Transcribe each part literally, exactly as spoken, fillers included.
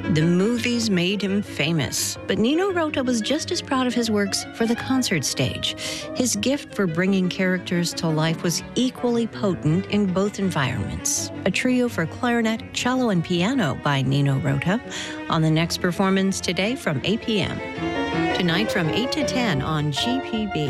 The movies made him famous, but Nino Rota was just as proud of his works for the concert stage. His gift for bringing characters to life was equally potent in both environments. A trio for clarinet, cello, and piano by Nino Rota on the next performance today from eight p.m. Tonight from eight to ten on G P B.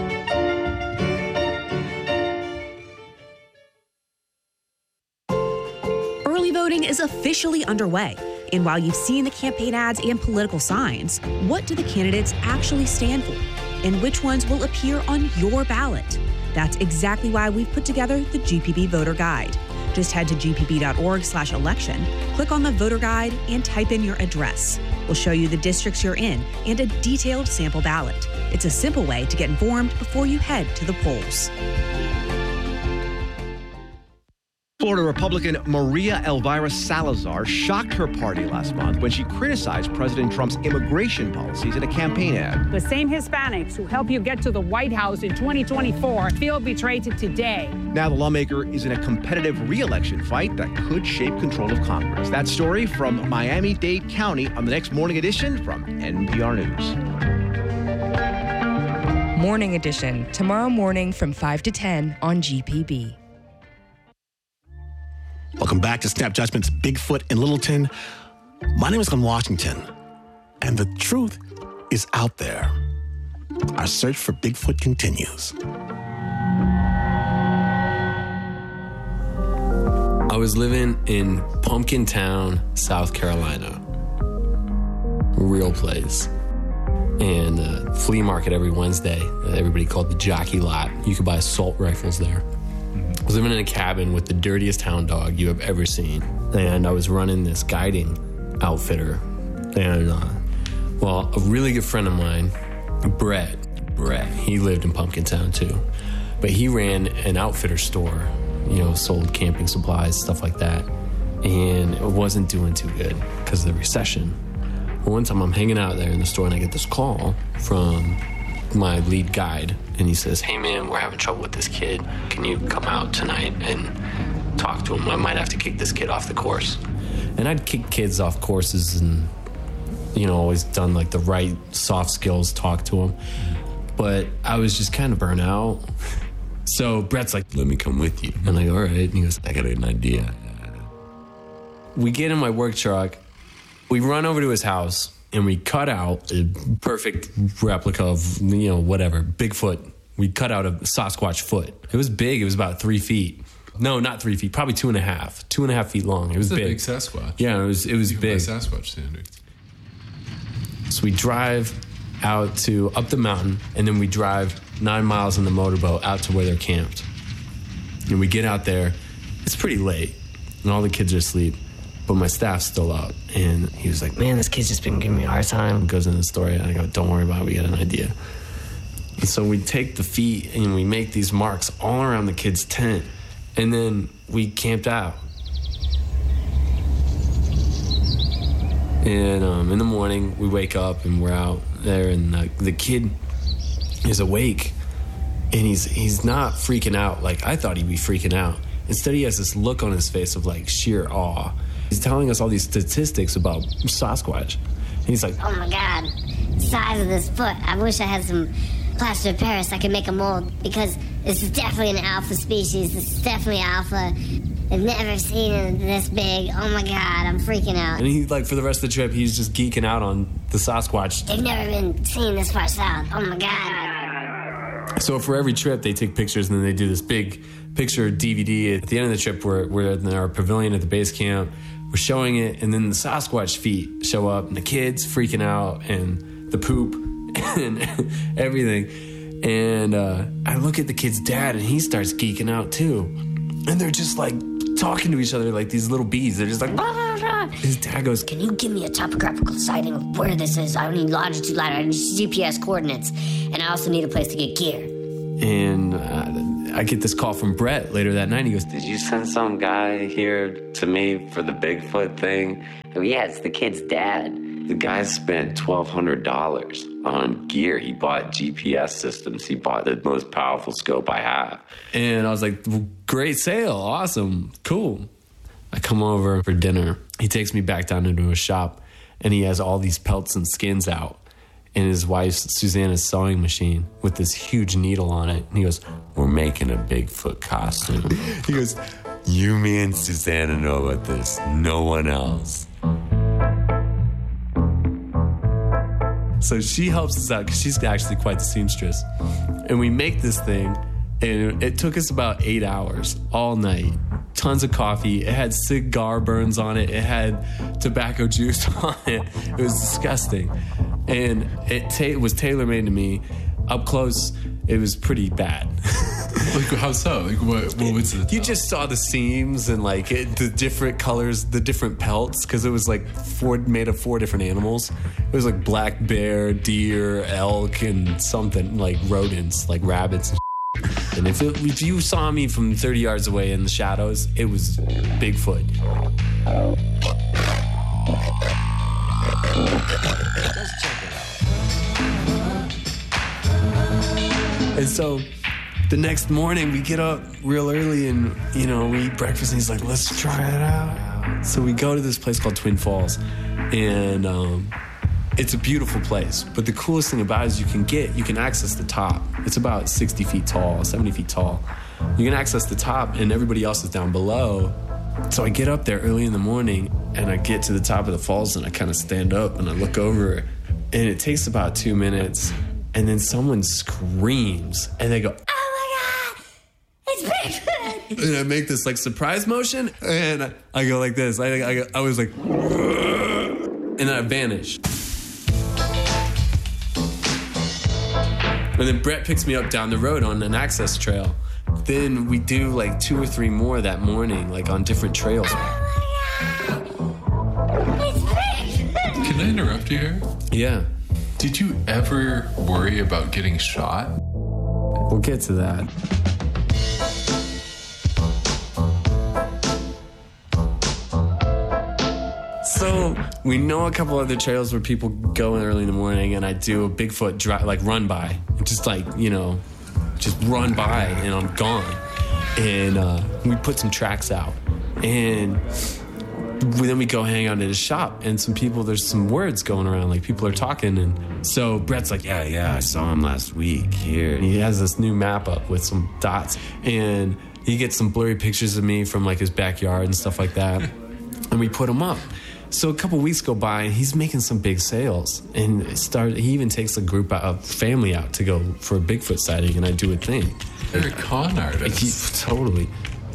Early voting is officially underway. And while you've seen the campaign ads and political signs, what do the candidates actually stand for? And which ones will appear on your ballot? That's exactly why we've put together the G P B Voter Guide. Just head to g p b dot org slash election, click on the voter guide, and type in your address. We'll show you the districts you're in and a detailed sample ballot. It's a simple way to get informed before you head to the polls. Florida Republican Maria Elvira Salazar shocked her party last month when she criticized President Trump's immigration policies in a campaign ad. The same Hispanics who helped you get to the White House in twenty twenty-four feel betrayed today. Now the lawmaker is in a competitive re-election fight that could shape control of Congress. That story from Miami-Dade County on the next Morning Edition from N P R News. Morning Edition, tomorrow morning from five to ten on G P B. Welcome back to Snap Judgment's Bigfoot in Littleton. My name is Glenn Washington, and the truth is out there. Our search for Bigfoot continues. I was living in Pumpkin Town, South Carolina. Real place. And a flea market every Wednesday that everybody called the Jockey Lot. You could buy assault rifles there. I was living in a cabin with the dirtiest hound dog you have ever seen. And I was running this guiding outfitter. And, uh, well, a really good friend of mine, Brett, Brett, he lived in Pumpkin Town too. But he ran an outfitter store, you know, sold camping supplies, stuff like that. And it wasn't doing too good because of the recession. Well, one time I'm hanging out there in the store and I get this call from my lead guide, and he says, "Hey man, we're having trouble with this kid. Can you come out tonight and talk to him? I might have to kick this kid off the course." And I'd kick kids off courses and, you know, always done like the right soft skills talk to them. But I was just kind of burnt out. So Brett's like, "Let me come with you." And I'm like, "All right." And he goes, "I got an idea." We get in my work truck, we run over to his house, and we cut out a perfect replica of, you know, whatever, Bigfoot. We cut out a Sasquatch foot. It was big. It was about three feet. No, not three feet. Probably two and a half. Two and a half feet long. It was big. It's a big Sasquatch. Yeah, it was. It was Even big. by Sasquatch standards. So we drive out to up the mountain, and then we drive nine miles in the motorboat out to where they're camped. And we get out there. It's pretty late, and all the kids are asleep. But my staff's still out. And he was like, "Man, this kid's just been giving me a hard time." Goes into the story. And I go, "Don't worry about it. We got an idea." And so we take the feet and we make these marks all around the kid's tent. And then we camped out. And um, in the morning, we wake up and we're out there. And uh, the kid is awake. And he's he's not freaking out like I thought he'd be freaking out. Instead, he has this look on his face of like sheer awe. He's telling us all these statistics about Sasquatch. And he's like, "Oh my God, size of this foot. I wish I had some plaster of Paris I could make a mold, because this is definitely an alpha species. This is definitely alpha. I've never seen it this big. Oh my God, I'm freaking out." And he, like, for the rest of the trip, he's just geeking out on the Sasquatch. They've never been seen this far south. Oh my God. So for every trip, they take pictures, and then they do this big picture D V D. At the end of the trip, we're, we're in our pavilion at the base camp. We're showing it, and then the Sasquatch feet show up, and the kids freaking out, and the poop, and everything. And uh, I look at the kid's dad, and he starts geeking out, too. And they're just, like, talking to each other like these little bees. They're just like, blah, blah, blah. His dad goes, "Can you give me a topographical sighting of where this is? I don't need longitude, latitude, I need G P S coordinates. And I also need a place to get gear." And uh, I get this call from Brett later that night. He goes, "Did you send some guy here to me for the Bigfoot thing?" "Oh, yeah, it's the kid's dad." "The guy spent twelve hundred dollars on gear. He bought G P S systems. He bought the most powerful scope I have." And I was like, "Well, great sale. Awesome. Cool." I come over for dinner. He takes me back down into a shop, and he has all these pelts and skins out. And his wife's Susanna's sewing machine with this huge needle on it. And he goes, we're making a Bigfoot costume. He goes, you, me, and Susanna know about this. No one else. So she helps us out because she's actually quite the seamstress. And we make this thing, and it took us about eight hours all night. Tons of coffee. It had cigar burns on it. It had tobacco juice on it. It was disgusting. And it, ta- it was tailor-made to me. Up close, it was pretty bad. Like, how so? Like, what, what was it? You just saw the seams and, like, it, the different colors, the different pelts, because it was, like, four, made of four different animals. It was, like, black bear, deer, elk, and something, like, rodents, like rabbits and shit. And if, it, if you saw me from thirty yards away in the shadows, it was Bigfoot. And so the next morning we get up real early and, you know, we eat breakfast and he's like, let's try it out. So we go to this place called Twin Falls, and um, it's a beautiful place. But the coolest thing about it is you can get, you can access the top. It's about sixty feet tall, seventy feet tall. You can access the top and everybody else is down below. So I get up there early in the morning and I get to the top of the falls and I kind of stand up and I look over, and it takes about two minutes. And then someone screams, and they go, oh my God, it's Bigfoot! And I make this like surprise motion, and I, I go like this. I, I, I was like, and then I vanish. And then Brett picks me up down the road on an access trail. Then we do like two or three more that morning, like on different trails. Can I interrupt you here? Yeah. Did you ever worry about getting shot? We'll get to that. So we know a couple other trails where people go in early in the morning, and I do a Bigfoot dri- like run by, just like, you know, just run by and I'm gone. And uh, we put some tracks out, and then we go hang out at his shop, and some people, there's some words going around, like people are talking. And so Brett's like, yeah, yeah, I saw him last week here. And he has this new map up with some dots, and he gets some blurry pictures of me from like his backyard and stuff like that. And we put them up. So a couple weeks go by, and he's making some big sales. And it started, he even takes a group out, a family out to go for a Bigfoot sighting, and I do a thing. You're a con artist. He, totally.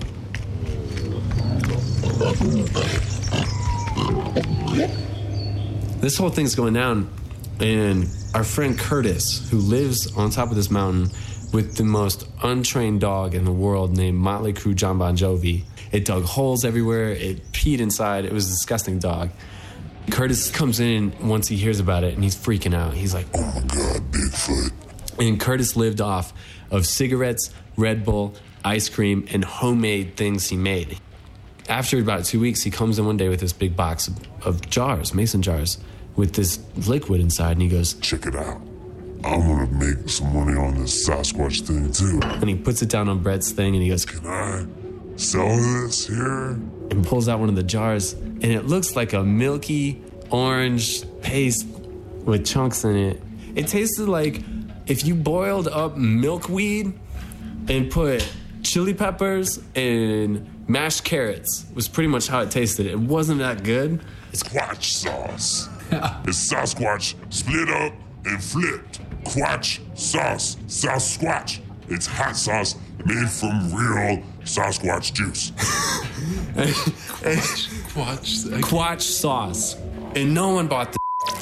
This whole thing's going down, and our friend Curtis, who lives on top of this mountain with the most untrained dog in the world named Motley Crue John Bon Jovi. It dug holes everywhere. It peed inside. It was a disgusting dog. Curtis comes in once he hears about it, and he's freaking out. He's like, oh my God, Bigfoot. And Curtis lived off of cigarettes, Red Bull, ice cream, and homemade things he made. After about two weeks, he comes in one day with this big box of, of jars, mason jars, with this liquid inside, and he goes, check it out. I'm gonna make some money on this Sasquatch thing too. And he puts it down on Brett's thing, and he goes, can I sell this here? And pulls out one of the jars, and it looks like a milky orange paste with chunks in it. It tasted like if you boiled up milkweed and put chili peppers and mashed carrots, was pretty much how it tasted. It wasn't that good. It's Quatch sauce. It's Sasquatch split up and flipped. Quatch sauce. Sasquatch. It's hot sauce made from real Sasquatch juice. Quatch, Quatch, Quatch sauce. And no one bought the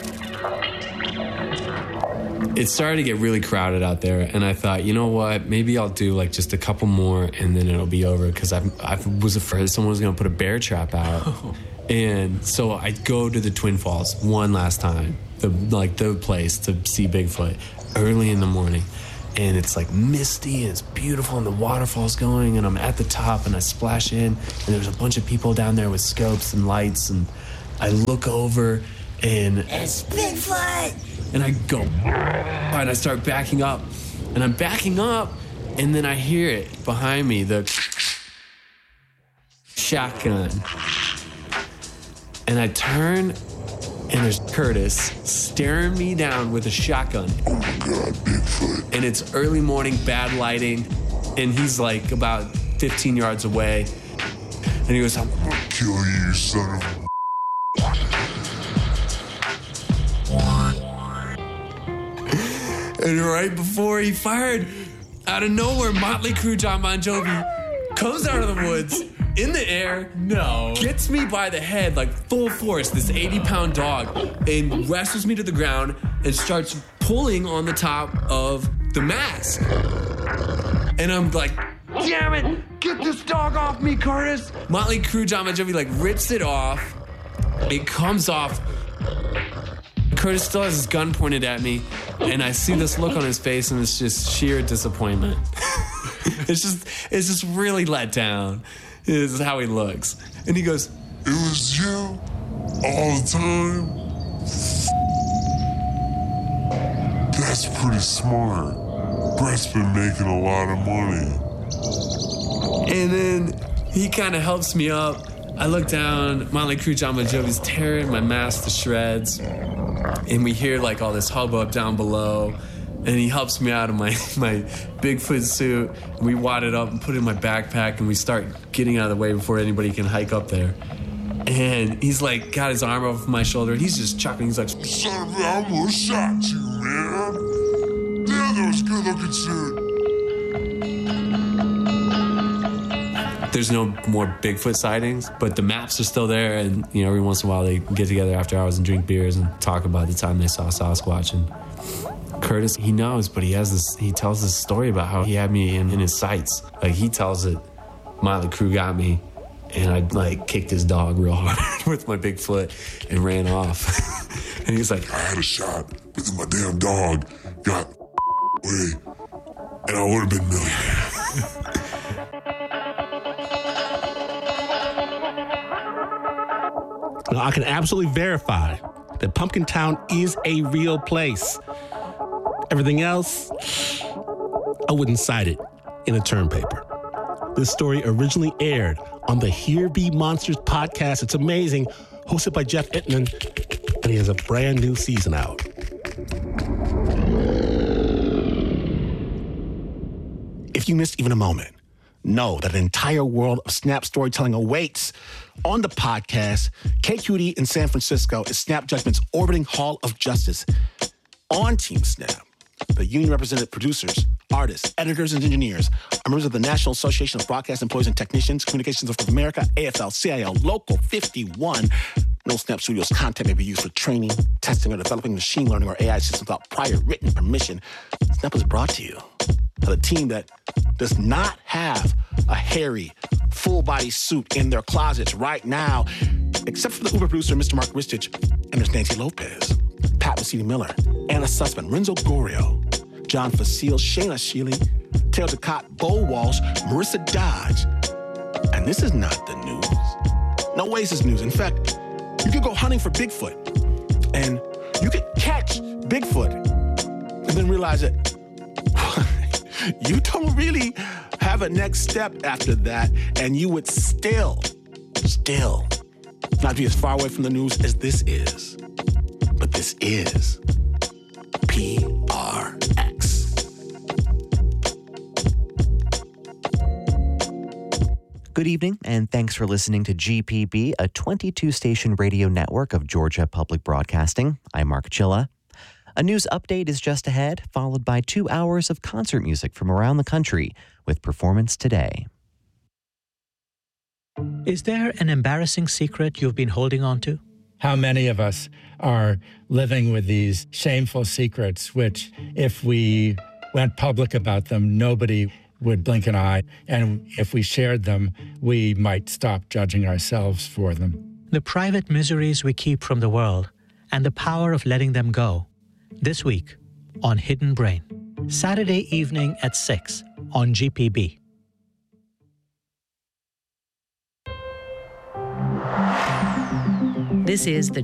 It started to get really crowded out there, and I thought, you know what, maybe I'll do like just a couple more and then it'll be over, because I I was afraid someone was going to put a bear trap out. Oh. And so I go to the Twin Falls one last time, the like the place to see Bigfoot, early in the morning. And it's like misty and it's beautiful and the waterfall's going, and I'm at the top and I splash in, and there's a bunch of people down there with scopes and lights, and I look over and it's Bigfoot! And I go, and I start backing up, and I'm backing up, and then I hear it behind me, the shotgun. And I turn, and there's Curtis staring me down with a shotgun. Oh my God, Bigfoot. And it's early morning, bad lighting, and he's like about fifteen yards away. And he goes, I'm gonna kill you, son of a... And right before he fired, out of nowhere, Motley Crue John Bon Jovi comes out of the woods in the air, no, gets me by the head like full force, this eighty pound dog, and wrestles me to the ground and starts pulling on the top of the mask. And I'm like, damn it, get this dog off me, Curtis. Motley Crue John Bon Jovi like rips it off. It comes off. Curtis still has his gun pointed at me, and I see this look on his face, and it's just sheer disappointment. it's just, it's just really let down. This is how he looks. And he goes, it was you all the time? That's pretty smart. Brett's been making a lot of money. And then he kind of helps me up. I look down, Motley Crue John Bon Jovi's tearing my mask to shreds. And we hear like all this hubbub down below. And he helps me out of my, my Bigfoot suit. We wad it up and put it in my backpack, and we start getting out of the way before anybody can hike up there. And he's like, got his arm over my shoulder, and he's just chuckling. He's like, son of a, I almost shot you, man. Damn, that was a good looking suit. There's no more Bigfoot sightings, but the maps are still there, and you know, every once in a while they get together after hours and drink beers and talk about the time they saw Sasquatch. And Curtis, he knows, but he has this, he tells this story about how he had me in, in his sights. Like, he tells it, Motley Crue got me, and I like kicked his dog real hard with my big foot and ran off. And he's like, I had a shot, but then my damn dog got away, and I would have been millionaire. Now, I can absolutely verify that Pumpkin Town is a real place. Everything else, I wouldn't cite it in a term paper. This story originally aired on the Here Be Monsters podcast. It's amazing, hosted by Jeff Ittman, and he has a brand new season out. If you missed even a moment, know that an entire world of Snap storytelling awaits. On the podcast, K Q D in San Francisco is Snap Judgment's orbiting Hall of Justice. On Team Snap, the union-represented producers, artists, editors, and engineers are members of the National Association of Broadcast Employees and Technicians, Communications of America, A F L C I L, Local fifty-one. No Snap Studios content may be used for training, testing, or developing machine learning or A I systems without prior written permission. Snap is brought to you by the team that does not have a hairy, full-body suit in their closets right now, except for the Uber producer, Mister Mark Ristich, and there's Nancy Lopez, Pat Mesiti-Miller, Anna Sussman, Renzo Gorio, John Facile, Shayna Shealy, Taylor Ducott, Bo Walsh, Marissa Dodge. And this is not the news. No way is this news. In fact, you could go hunting for Bigfoot, and you could catch Bigfoot, and then realize that you don't really have a next step after that, and you would still, still not be as far away from the news as this is. But this is P R X. Good evening, and thanks for listening to G P B, a twenty-two station radio network of Georgia Public Broadcasting. I'm Mark Chilla. A news update is just ahead, followed by two hours of concert music from around the country with Performance Today. Is there an embarrassing secret you've been holding on to? How many of us are living with these shameful secrets, which if we went public about them, nobody would blink an eye. And if we shared them, we might stop judging ourselves for them. The private miseries we keep from the world and the power of letting them go. This week on Hidden Brain. Saturday evening at six on G P B. This is the